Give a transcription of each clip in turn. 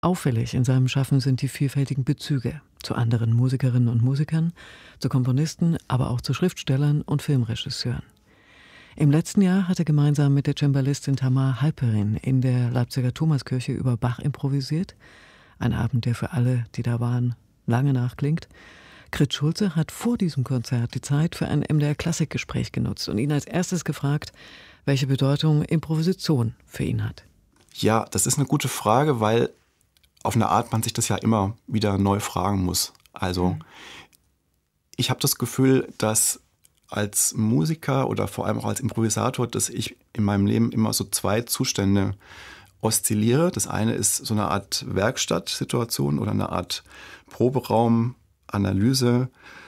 Auffällig in seinem Schaffen sind die vielfältigen Bezüge zu anderen Musikerinnen und Musikern, zu Komponisten, aber auch zu Schriftstellern und Filmregisseuren. Im letzten Jahr hat er gemeinsam mit der Cembalistin Tamar Halperin in der Leipziger Thomaskirche über Bach improvisiert. Ein Abend, der für alle, die da waren, lange nachklingt. Grit Schulze hat vor diesem Konzert die Zeit für ein MDR-Klassikgespräch genutzt und ihn als erstes gefragt, welche Bedeutung Improvisation für ihn hat. Ja, das ist eine gute Frage, weil auf eine Art man sich das ja immer wieder neu fragen muss. Also ich habe das Gefühl, dass als Musiker oder vor allem auch als Improvisator, dass ich in meinem Leben immer so zwei Zustände oszilliere. Das eine ist so eine Art Werkstattsituation oder eine Art Proberaum, Analyse,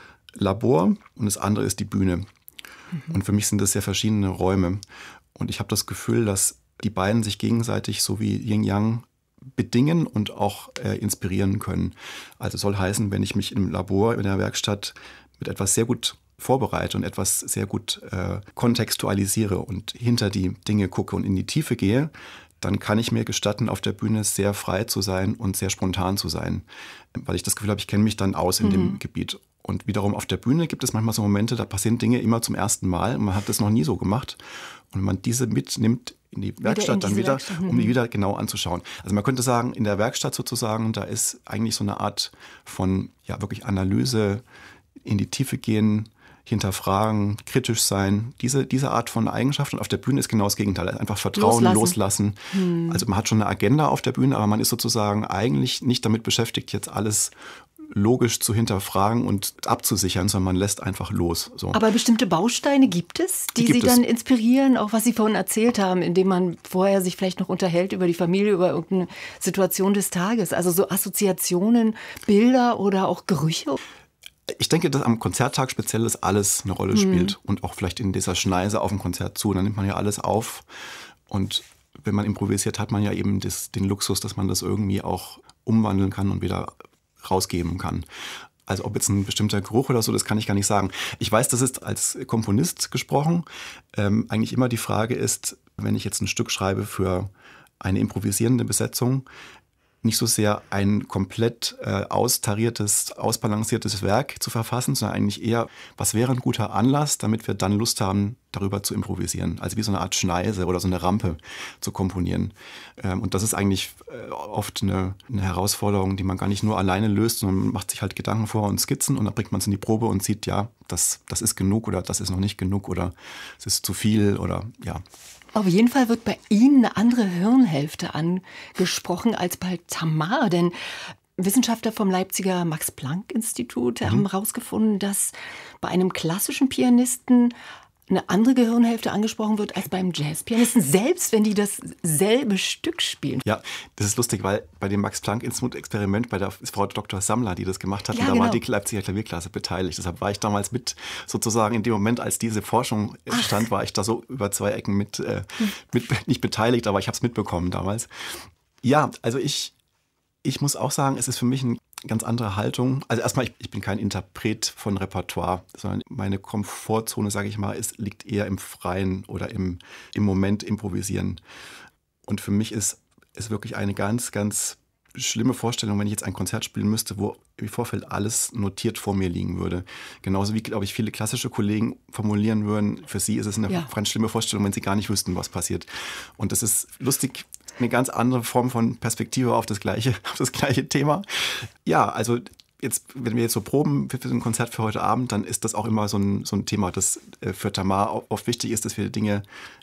Labor und das andere ist die Bühne. Und für mich sind das sehr verschiedene Räume. Und ich habe das Gefühl, dass die beiden sich gegenseitig so wie Yin-Yang bedingen und auch inspirieren können. Also soll heißen, wenn ich mich im Labor, in der Werkstatt mit etwas sehr gut vorbereite und etwas sehr gut kontextualisiere und hinter die Dinge gucke und in die Tiefe gehe, dann kann ich mir gestatten, auf der Bühne sehr frei zu sein und sehr spontan zu sein. Weil ich das Gefühl habe, ich kenne mich dann aus in dem Gebiet. Und wiederum auf der Bühne gibt es manchmal so Momente, da passieren Dinge immer zum ersten Mal und man hat das noch nie so gemacht. Und wenn man diese mitnimmt in die Werkstatt, um die wieder genau anzuschauen. Also man könnte sagen, in der Werkstatt sozusagen, da ist eigentlich so eine Art von ja wirklich Analyse, in die Tiefe gehen, hinterfragen, kritisch sein, diese Art von Eigenschaft. Und auf der Bühne ist genau das Gegenteil. Einfach Vertrauen, loslassen. Also man hat schon eine Agenda auf der Bühne, aber man ist sozusagen eigentlich nicht damit beschäftigt, jetzt alles logisch zu hinterfragen und abzusichern, sondern man lässt einfach los. So. Aber bestimmte Bausteine gibt es, die Sie dann inspirieren, auch was Sie vorhin erzählt haben, indem man vorher sich vielleicht noch unterhält über die Familie, über irgendeine Situation des Tages. Also so Assoziationen, Bilder oder auch Gerüche? Ich denke, dass am Konzerttag speziell das alles eine Rolle spielt und auch vielleicht in dieser Schneise auf dem Konzert zu. Dann nimmt man ja alles auf und wenn man improvisiert, hat man ja eben den Luxus, dass man das irgendwie auch umwandeln kann und wieder rausgeben kann. Also ob jetzt ein bestimmter Geruch oder so, das kann ich gar nicht sagen. Ich weiß, das ist als Komponist gesprochen eigentlich immer die Frage ist, wenn ich jetzt ein Stück schreibe für eine improvisierende Besetzung, nicht so sehr ein komplett austariertes, ausbalanciertes Werk zu verfassen, sondern eigentlich eher, was wäre ein guter Anlass, damit wir dann Lust haben, darüber zu improvisieren. Also wie so eine Art Schneise oder so eine Rampe zu komponieren. Und das ist eigentlich oft eine Herausforderung, die man gar nicht nur alleine löst, sondern man macht sich halt Gedanken vor und Skizzen und dann bringt man es in die Probe und sieht, ja, das ist genug oder das ist noch nicht genug oder es ist zu viel oder ja. Auf jeden Fall wird bei Ihnen eine andere Hirnhälfte angesprochen als bei Tamar, denn Wissenschaftler vom Leipziger Max-Planck-Institut haben herausgefunden, dass bei einem klassischen Pianisten eine andere Gehirnhälfte angesprochen wird als beim Jazzpianisten, selbst wenn die dasselbe Stück spielen. Ja, das ist lustig, weil bei dem Max-Planck-Institut-Experiment bei der Frau Dr. Sammler, die das gemacht hat, da war die Leipziger Klavierklasse beteiligt. Deshalb war ich damals mit sozusagen in dem Moment, als diese Forschung stand, war ich da so über zwei Ecken mit nicht beteiligt, aber ich habe es mitbekommen damals. Ja, also ich muss auch sagen, es ist für mich eine ganz andere Haltung. Also erstmal, ich bin kein Interpret von Repertoire, sondern meine Komfortzone, sage ich mal, liegt eher im Freien oder im Moment improvisieren. Und für mich ist es wirklich eine ganz, ganz schlimme Vorstellung, wenn ich jetzt ein Konzert spielen müsste, wo im Vorfeld alles notiert vor mir liegen würde. Genauso wie, glaube ich, viele klassische Kollegen formulieren würden, für sie ist es eine ganz schlimme Vorstellung, wenn sie gar nicht wüssten, was passiert. Und das ist lustig, eine ganz andere Form von Perspektive auf das gleiche Thema. Ja, also jetzt, wenn wir jetzt so proben für ein Konzert für heute Abend, dann ist das auch immer so ein Thema, das für Tamar oft wichtig ist, dass wir Dinge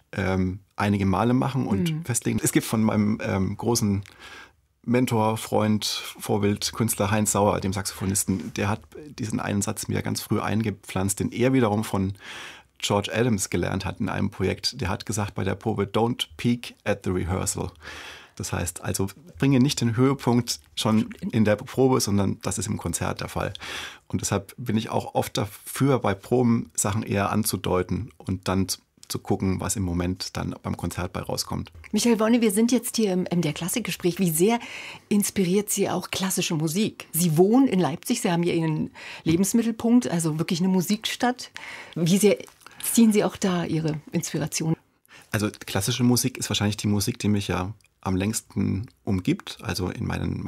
einige Male machen und festlegen. Es gibt von meinem großen Mentor, Freund, Vorbild, Künstler Heinz Sauer, dem Saxophonisten, der hat diesen einen Satz mir ganz früh eingepflanzt, den er wiederum von George Adams gelernt hat in einem Projekt. Der hat gesagt bei der Probe, don't peak at the rehearsal. Das heißt, also bringe nicht den Höhepunkt schon in der Probe, sondern das ist im Konzert der Fall. Und deshalb bin ich auch oft dafür, bei Proben Sachen eher anzudeuten und dann zu gucken, was im Moment dann beim Konzert bei rauskommt. Michael Wonne, wir sind jetzt hier im MDR Klassikgespräch. Wie sehr inspiriert Sie auch klassische Musik? Sie wohnen in Leipzig, Sie haben hier Ihren Lebensmittelpunkt, also wirklich eine Musikstadt. Wie sehr ziehen Sie auch da Ihre Inspiration? Also klassische Musik ist wahrscheinlich die Musik, die mich ja am längsten umgibt, also in meinen